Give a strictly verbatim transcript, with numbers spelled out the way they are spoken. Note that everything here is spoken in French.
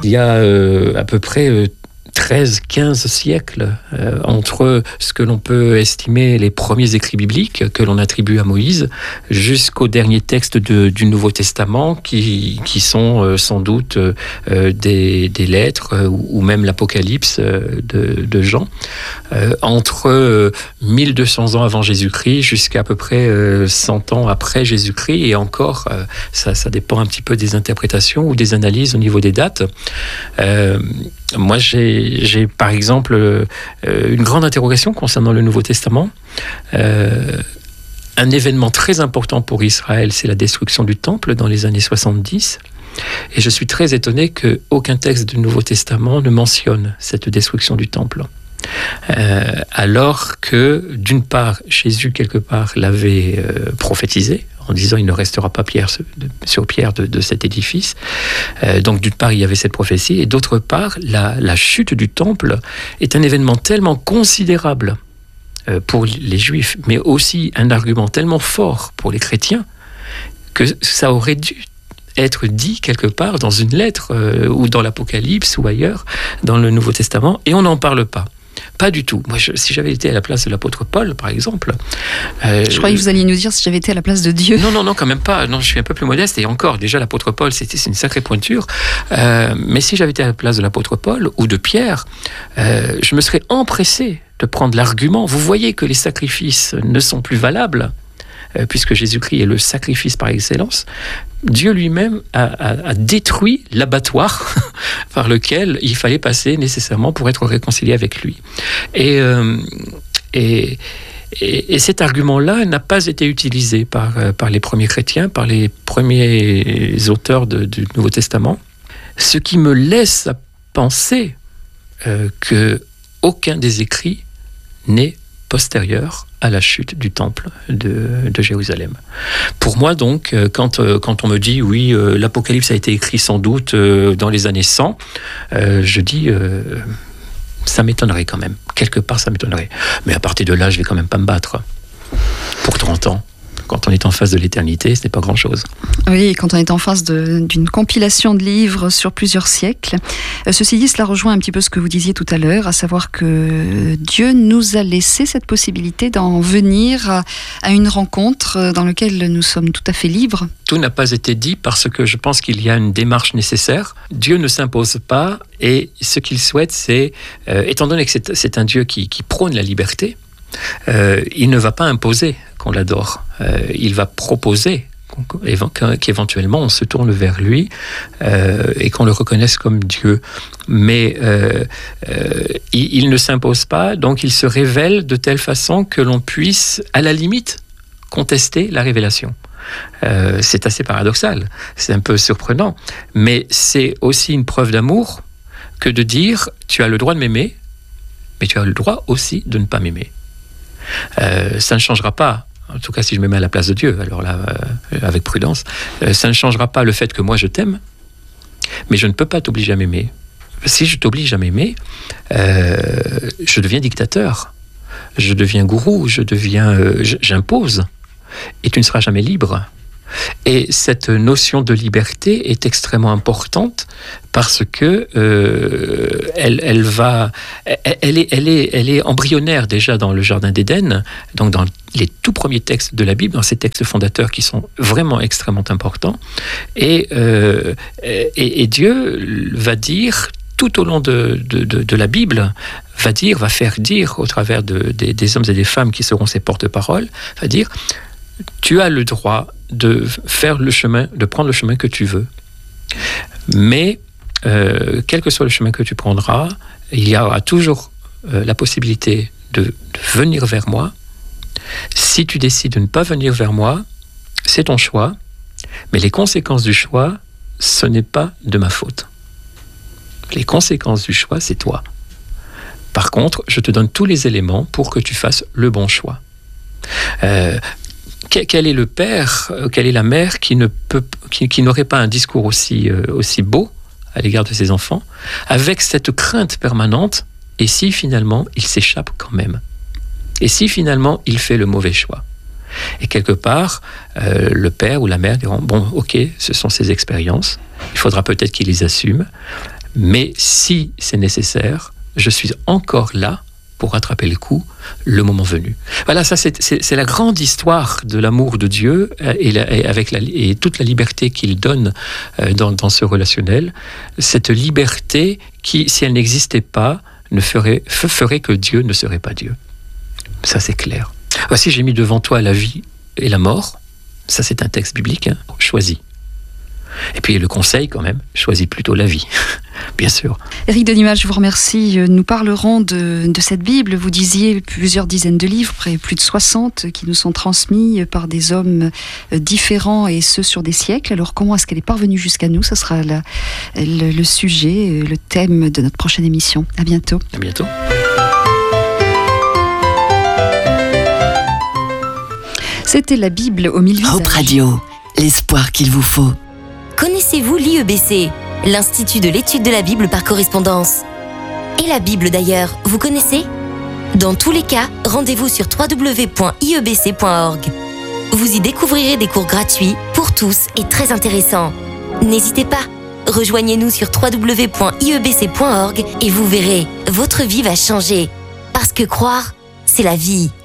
y a euh, à peu près euh, treize quinze siècles euh, entre ce que l'on peut estimer les premiers écrits bibliques que l'on attribue à Moïse jusqu'aux derniers textes de, du Nouveau Testament qui, qui sont euh, sans doute euh, des, des lettres euh, ou même l'Apocalypse euh, de, de Jean. Euh, entre euh, mille deux cents ans avant Jésus-Christ jusqu'à à peu près euh, cent ans après Jésus-Christ, et encore, euh, ça, ça dépend un petit peu des interprétations ou des analyses au niveau des dates. Euh, moi, j'ai, j'ai par exemple euh, une grande interrogation concernant le Nouveau Testament. Euh, un événement très important pour Israël, c'est la destruction du Temple dans les années soixante-dix. Et je suis très étonné qu'aucun texte du Nouveau Testament ne mentionne cette destruction du Temple. Euh, alors que, d'une part, Jésus, quelque part, l'avait euh, prophétisé, en disant il ne restera pas pierre sur pierre de, de cet édifice. Euh, donc, d'une part, il y avait cette prophétie, et d'autre part, la, la chute du Temple est un événement tellement considérable euh, pour les Juifs, mais aussi un argument tellement fort pour les chrétiens, que ça aurait dû être dit quelque part dans une lettre, euh, ou dans l'Apocalypse, ou ailleurs, dans le Nouveau Testament, et on n'en parle pas. Pas du tout. Moi, je, si j'avais été à la place de l'apôtre Paul, par exemple... Euh, je croyais que vous alliez nous dire si j'avais été à la place de Dieu. Non, non, non, quand même pas. Non, je suis un peu plus modeste. Et encore, déjà, l'apôtre Paul, c'était, c'est une sacrée pointure. Euh, mais si j'avais été à la place de l'apôtre Paul ou de Pierre, euh, je me serais empressé de prendre l'argument. Vous voyez que les sacrifices ne sont plus valables, euh, puisque Jésus-Christ est le sacrifice par excellence. Dieu lui-même a, a, a détruit l'abattoir par lequel il fallait passer nécessairement pour être réconcilié avec lui. Et, euh, et, et, et cet argument-là n'a pas été utilisé par, par les premiers chrétiens, par les premiers auteurs de, du Nouveau Testament, ce qui me laisse à penser euh, qu'aucun des écrits n'est postérieur à la chute du temple de, de Jérusalem. Pour moi, donc, quand, quand on me dit, oui, euh, l'Apocalypse a été écrit sans doute euh, dans les années cent, euh, je dis, euh, ça m'étonnerait quand même. Quelque part, ça m'étonnerait. Mais à partir de là, je vais quand même pas me battre. Pour trente ans. Quand on est en face de l'éternité, ce n'est pas grand-chose. Oui, quand on est en face de, d'une compilation de livres sur plusieurs siècles. Euh, ceci dit, cela rejoint un petit peu ce que vous disiez tout à l'heure, à savoir que Dieu nous a laissé cette possibilité d'en venir à, à une rencontre dans laquelle nous sommes tout à fait libres. Tout n'a pas été dit parce que je pense qu'il y a une démarche nécessaire. Dieu ne s'impose pas, et ce qu'il souhaite, c'est, euh, étant donné que c'est, c'est un Dieu qui, qui prône la liberté, euh, il ne va pas imposer qu'on l'adore. Euh, il va proposer qu'éventuellement on se tourne vers lui euh, et qu'on le reconnaisse comme Dieu. Mais euh, euh, il, il ne s'impose pas, donc il se révèle de telle façon que l'on puisse, à la limite, contester la révélation. Euh, c'est assez paradoxal, c'est un peu surprenant, mais c'est aussi une preuve d'amour que de dire « tu as le droit de m'aimer, mais tu as le droit aussi de ne pas m'aimer ». Euh, ça ne changera pas, en tout cas si je me mets à la place de Dieu, alors là, euh, avec prudence, euh, ça ne changera pas le fait que moi je t'aime, mais je ne peux pas t'obliger à m'aimer. Si je t'oblige à m'aimer, euh, je deviens dictateur, je deviens gourou, je deviens, euh, j'impose, et tu ne seras jamais libre. Et cette notion de liberté est extrêmement importante parce que euh, elle, elle va, elle est, elle est, elle est embryonnaire déjà dans le Jardin d'Éden, donc dans les tout premiers textes de la Bible, dans ces textes fondateurs qui sont vraiment extrêmement importants. Et, euh, et, et Dieu va dire tout au long de, de, de, de la Bible, va dire, va faire dire au travers de, de, des hommes et des femmes qui seront ses porte-paroles, va dire, tu as le droit de faire le chemin, de prendre le chemin que tu veux. Mais, euh, quel que soit le chemin que tu prendras, il y aura toujours euh, la possibilité de, de venir vers moi. Si tu décides de ne pas venir vers moi, c'est ton choix, mais les conséquences du choix, ce n'est pas de ma faute. Les conséquences du choix, c'est toi. Par contre, je te donne tous les éléments pour que tu fasses le bon choix. Euh, Quel est le père, quelle est la mère qui, ne peut, qui, qui n'aurait pas un discours aussi, euh, aussi beau à l'égard de ses enfants, avec cette crainte permanente, et si finalement il s'échappe quand même, et si finalement il fait le mauvais choix. Et quelque part, euh, le père ou la mère diront, bon, ok, ce sont ses expériences, il faudra peut-être qu'il les assume, Mais si c'est nécessaire, je suis encore là pour rattraper le coup, le moment venu. Voilà, ça c'est, c'est, c'est la grande histoire de l'amour de Dieu et, la, et avec la, et toute la liberté qu'il donne dans, dans ce relationnel. Cette liberté qui, si elle n'existait pas, ne ferait, ferait que Dieu ne serait pas Dieu. Ça c'est clair. Voici, j'ai mis devant toi la vie et la mort. Ça c'est un texte biblique, hein. Choisis. Et puis le conseil quand même, choisis plutôt la vie, bien sûr. Éric Denimal, je vous remercie. Nous parlerons de, de cette Bible. Vous disiez plusieurs dizaines de livres, près plus de soixante, qui nous sont transmis par des hommes différents et ceux sur des siècles. Alors comment est-ce qu'elle est parvenue jusqu'à nous ? Ce sera la, le, le sujet, le thème de notre prochaine émission. À bientôt. À bientôt. C'était la Bible aux mille visages. Hope Radio, l'espoir qu'il vous faut. Connaissez-vous l'I E B C, l'Institut de l'étude de la Bible par correspondance? Et la Bible d'ailleurs, vous connaissez? Dans tous les cas, rendez-vous sur w w w point i e b c point org. Vous y découvrirez des cours gratuits pour tous et très intéressants. N'hésitez pas, rejoignez-nous sur w w w point i e b c point org et vous verrez, votre vie va changer. Parce que croire, c'est la vie.